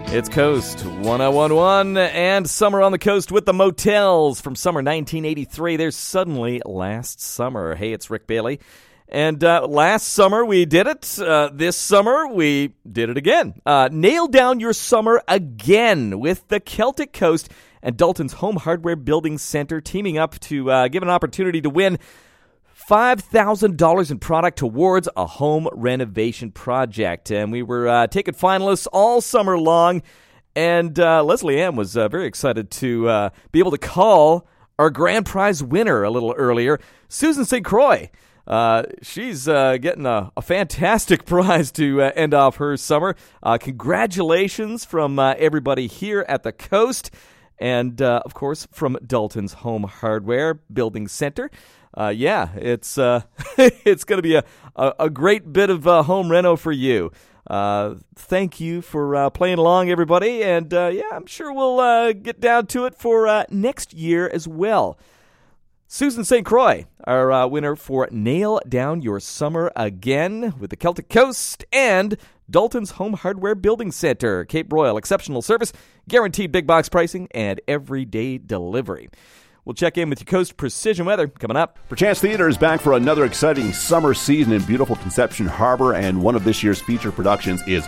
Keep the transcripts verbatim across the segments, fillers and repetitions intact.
It's Coast one oh one point one and Summer on the Coast with the Motels from summer nineteen eighty-three. There's Suddenly Last Summer. Hey, it's Rick Bailey. And uh, last summer we did it. Uh, this summer we did it again. Uh, nail down your summer again with the Celtic Coast and Dalton's Home Hardware Building Center teaming up to uh, give an opportunity to win five thousand dollars in product towards a home renovation project. And we were uh, taking finalists all summer long. And uh, Leslie Ann was uh, very excited to uh, be able to call our grand prize winner a little earlier, Susan Saint Croix. Uh, she's uh, getting a, a fantastic prize to uh, end off her summer. Uh, congratulations from uh, everybody here at the Coast. And, uh, of course, from Dalton's Home Hardware Building Center. Uh, yeah, it's uh, it's going to be a, a, a great bit of uh, home reno for you. Uh, thank you for uh, playing along, everybody. And, uh, yeah, I'm sure we'll uh, get down to it for uh, next year as well. Susan Saint Croix, our uh, winner for Nail Down Your Summer Again with the Celtic Coast and Dalton's Home Hardware Building Center. Cape Royal, exceptional service, guaranteed big box pricing, and everyday delivery. We'll check in with your Coast Precision Weather coming up. Perchance Theater is back for another exciting summer season in beautiful Conception Harbor, and one of this year's feature productions is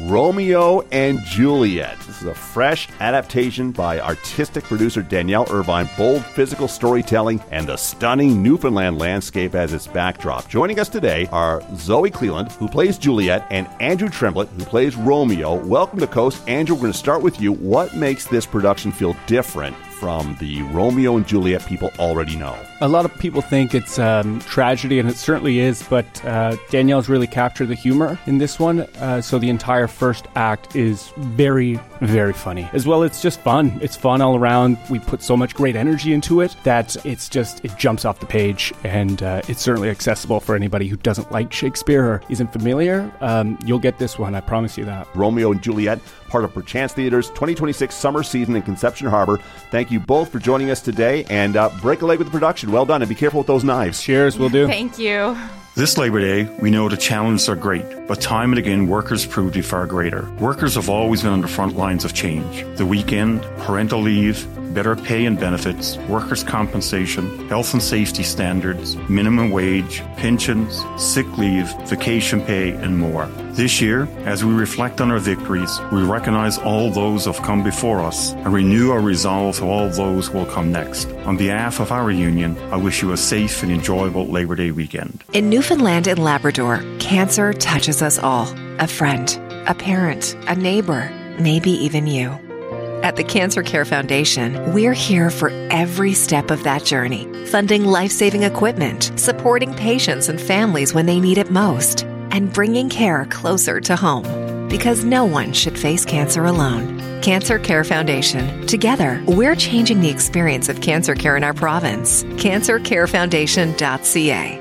Romeo and Juliet. This is a fresh adaptation by artistic producer Danielle Irvine, bold physical storytelling, and the stunning Newfoundland landscape as its backdrop. Joining us today are Zoe Cleland, who plays Juliet, and Andrew Tremblett, who plays Romeo. Welcome to Coast. Andrew, we're going to start with you. What makes this production feel different from the Romeo and Juliet people already know? A lot of people think it's um, tragedy, and it certainly is, but uh, Danielle's really captured the humor in this one. Uh, so the entire first act is very, very funny. As well, it's just fun. It's fun all around. We put so much great energy into it that it's just, it jumps off the page, and uh, it's certainly accessible for anybody who doesn't like Shakespeare or isn't familiar. Um, you'll get this one, I promise you that. Romeo and Juliet, part of Perchance Theater's twenty twenty-six summer season in Conception Harbor. Thank you both for joining us today, and uh, break a leg with the production. Well done, and be careful with those knives. Cheers, will do. Thank you. This Labour Day, we know the challenges are great, but time and again, workers prove to be far greater. Workers have always been on the front lines of change. The weekend, parental leave, better pay and benefits, workers' compensation, health and safety standards, minimum wage, pensions, sick leave, vacation pay, and more. This year, as we reflect on our victories, we recognize all those who have come before us and renew our resolve to all those who will come next. On behalf of our union, I wish you a safe and enjoyable Labour Day weekend. In Newfoundland and Labrador, cancer touches us all. A friend, a parent, a neighbor, maybe even you. At the Cancer Care Foundation, we're here for every step of that journey, funding life-saving equipment, supporting patients and families when they need it most, and bringing care closer to home. Because no one should face cancer alone. Cancer Care Foundation. Together, we're changing the experience of cancer care in our province. cancer care foundation dot c a.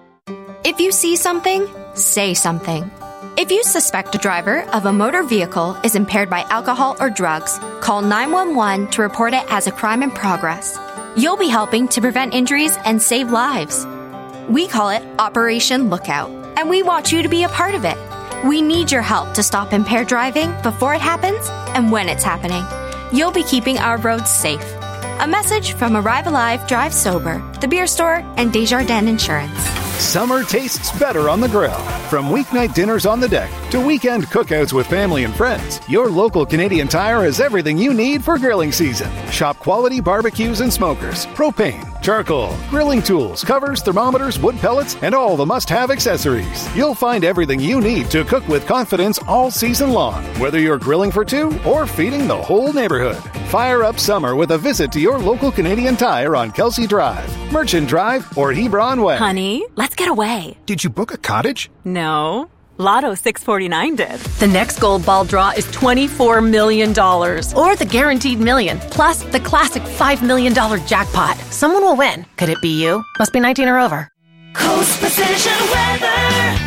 If you see something, say something. If you suspect a driver of a motor vehicle is impaired by alcohol or drugs, call nine one one to report it as a crime in progress. You'll be helping to prevent injuries and save lives. We call it Operation Lookout, and we want you to be a part of it. We need your help to stop impaired driving before it happens and when it's happening. You'll be keeping our roads safe. A message from Arrive Alive, Drive Sober, The Beer Store, and Desjardins Insurance. Summer tastes better on the grill. From weeknight dinners on the deck to weekend cookouts with family and friends, your local Canadian Tire has everything you need for grilling season. Shop quality barbecues and smokers, propane, charcoal, grilling tools, covers, thermometers, wood pellets, and all the must-have accessories. You'll find everything you need to cook with confidence all season long, whether you're grilling for two or feeding the whole neighborhood. Fire up summer with a visit to your local Canadian Tire on Kelsey Drive, Merchant Drive, or Hebron Way. Honey, let's get away. Did you book a cottage? No. Lotto six forty-nine did. The next gold ball draw is twenty-four million dollars. Or the guaranteed million, plus the classic five million dollars jackpot. Someone will win. Could it be you? Must be nineteen or over. Coast Precision Weather.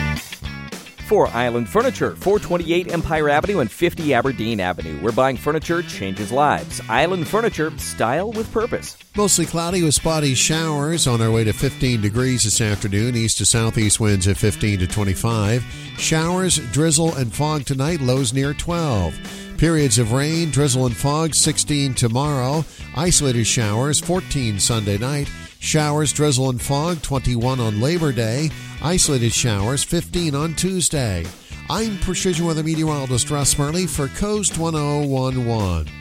For Island Furniture, four twenty-eight Empire Avenue and fifty Aberdeen Avenue. Where buying furniture changes lives. Island Furniture, style with purpose. Mostly cloudy with spotty showers on our way to fifteen degrees this afternoon. East to southeast winds at fifteen to twenty-five. Showers, drizzle, and fog tonight. Lows near twelve. Periods of rain, drizzle and fog, sixteen tomorrow. Isolated showers, fourteen Sunday night. Showers, drizzle and fog, twenty-one on Labor Day. Isolated showers, fifteen on Tuesday. I'm Precision Weather Meteorologist Russ Murley for Coast ten eleven.